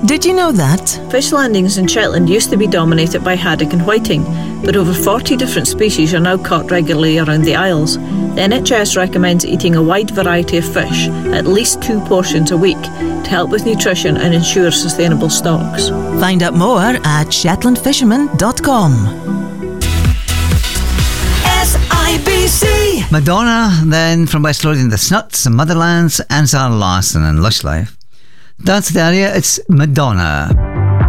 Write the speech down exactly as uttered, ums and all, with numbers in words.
Did you know that? Fish landings in Shetland used to be dominated by haddock and whiting, but over forty different species are now caught regularly around the Isles. The N H S recommends eating a wide variety of fish, at least two portions a week, to help with nutrition and ensure sustainable stocks. Find out more at shetland fisherman dot com. S I B C. Madonna, then from West Lothian, The Snuts, and Motherlands, and Zara Larson and Lush Life. That's the area, it's Madonna.